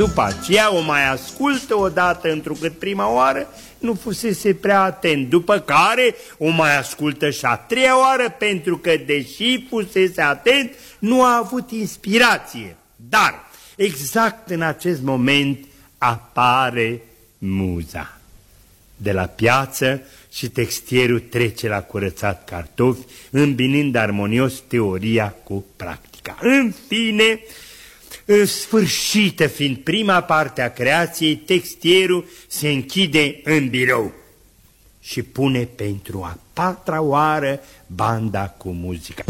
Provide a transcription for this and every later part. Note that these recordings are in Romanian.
după aceea o mai ascultă o dată, întrucât prima oară nu fusese prea atent, după care o mai ascultă și a treia oară, pentru că, deși fusese atent, nu a avut inspirație. Dar, exact în acest moment, apare muza de la piață și textierul trece la curățat cartofi, îmbinând armonios teoria cu practica. În fine, sfârșită fiind prima parte a creației, textierul se închide în birou și pune pentru a patra oară banda cu muzica.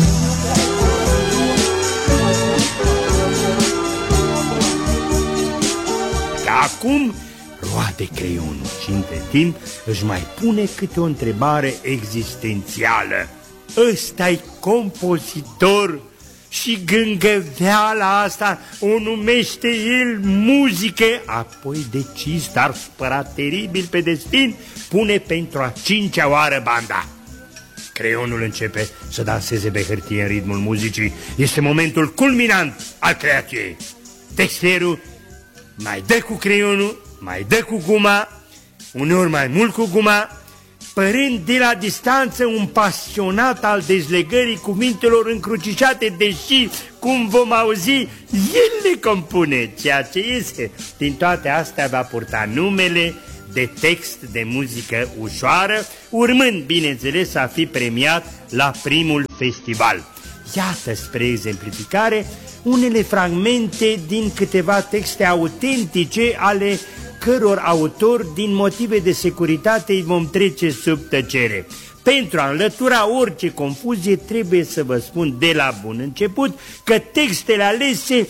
Acum roade creionul și între timp își mai pune câte o întrebare existențială. Ăsta-i compozitor și gângăveala asta o numește el muzică. Apoi decis, dar supărat teribil pe destin, pune pentru a cincea oară banda. Creionul începe să danseze pe hârtie în ritmul muzicii. Este momentul culminant al creației. Textierul mai dă cu creionul, mai dă cu guma, uneori mai mult cu guma, părând de la distanță un pasionat al dezlegării cuvintelor încrucișate, deși, cum vom auzi, el le compune. Ceea ce iese din toate astea va purta numele de text de muzică ușoară, urmând, bineînțeles, a fi premiat la primul festival. Iată, spre exemplificare, unele fragmente din câteva texte autentice ale căror autor, din motive de securitate, îi vom trece sub tăcere. Pentru a înlătura orice confuzie, trebuie să vă spun de la bun început că textele alese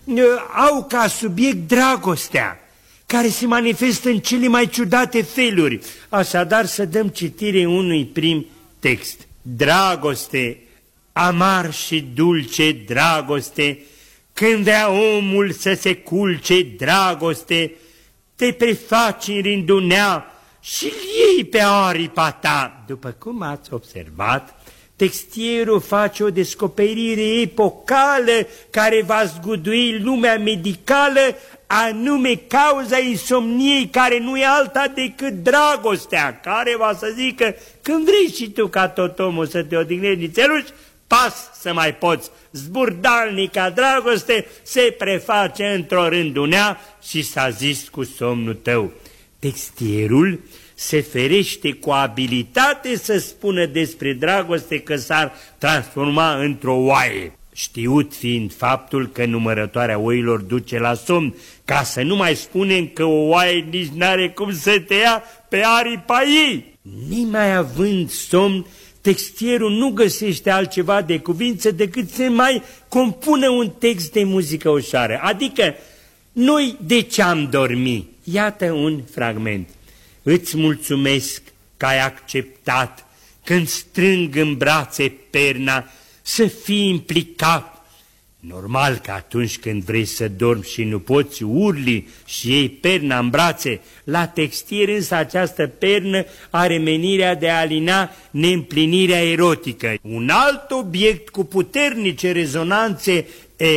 au ca subiect dragostea, care se manifestă în cele mai ciudate feluri. Așadar, să dăm citire unui prim text. Dragoste, amar și dulce dragoste, când vrea omul să se culce, dragoste, te prefaci în rândunea și iei pe aripa ta. După cum ați observat, textierul face o descoperire epocală care va zgudui lumea medicală, anume cauza insomniei, care nu e alta decât dragostea, care va să zică, când vrei și tu ca tot omul să te odihnești nițeluși, pas să mai poți. Zburdalnica dragoste se preface într-o rândunea și s-a zis cu somnul tău. Textierul se ferește cu abilitate să spună despre dragoste că s-ar transforma într-o oaie, știut fiind faptul că numărătoarea oilor duce la somn, ca să nu mai spunem că o oaie nici n-are cum să te ia pe aripa ei. Nimai având somn, textierul nu găsește altceva de cuvință decât să mai compună un text de muzică ușoară, adică noi de ce am dormit? Iată un fragment. Îți mulțumesc că ai acceptat, când strâng în brațe perna, să fii implicat. Normal că atunci când vrei să dormi și nu poți, urli și iei perna în brațe. La textier însă această pernă are menirea de a alina neîmplinirea erotică. Un alt obiect cu puternice rezonanțe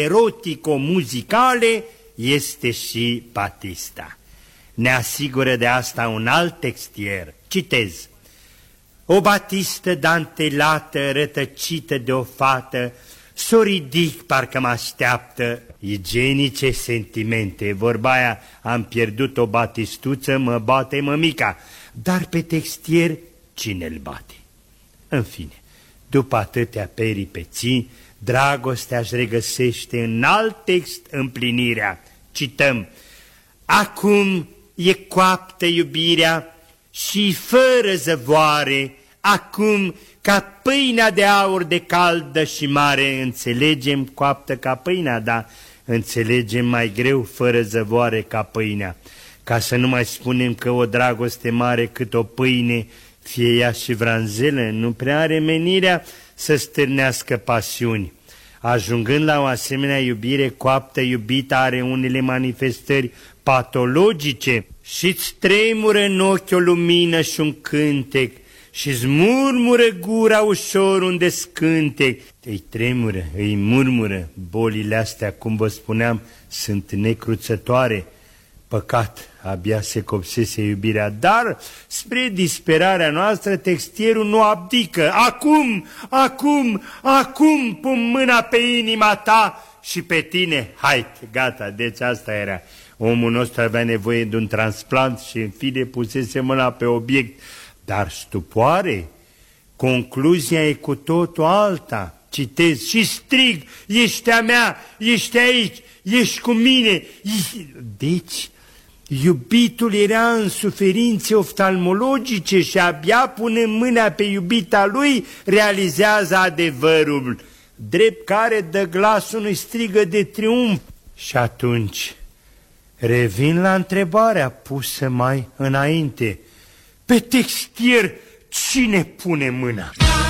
erotico-muzicale este și Batista. Ne asigură de asta un alt textier. Citez. O batistă dantelată, rătăcită de o fată, s-o ridic, parcă mă așteaptă. Igienice sentimente, vorba aia, am pierdut o batistuță, mă bate mămica. Dar pe textier cine-l bate? În fine, după atâtea peripeții, dragostea își regăsește în alt text împlinirea. Cităm. Acum e coaptă iubirea și fără zăvoare, acum ca pâinea de aur de caldă și mare. Înțelegem coaptă ca pâinea, dar înțelegem mai greu fără zăvoare ca pâinea. Ca să nu mai spunem că o dragoste mare cât o pâine, fie ea și vranzelă, nu prea are menirea să stârnească pasiuni. Ajungând la o asemenea iubire coaptă, iubita are unele manifestări patologice și-ți tremură în ochi o lumină și un cântec și-ți murmură gura ușor unde scântec. Îi tremură, îi murmură. Bolile astea, cum vă spuneam, sunt necruțătoare. Păcat, abia se copsese iubirea, dar spre disperarea noastră textierul nu abdică. Acum pun mâna pe inima ta și pe tine. Hai, gata, deci asta era. Omul nostru avea nevoie de un transplant și în fine pusese mâna pe obiect. Dar stupoare, concluzia e cu totul alta. Citez și strig, ești a mea, ești aici, ești cu mine. Deci, iubitul era în suferințe oftalmologice și abia punând mâna pe iubita lui, realizează adevărul, drept care dă glasul unui strigă de triumf. Și atunci, revin la întrebarea pusă mai înainte, pe textier cine pune mâna?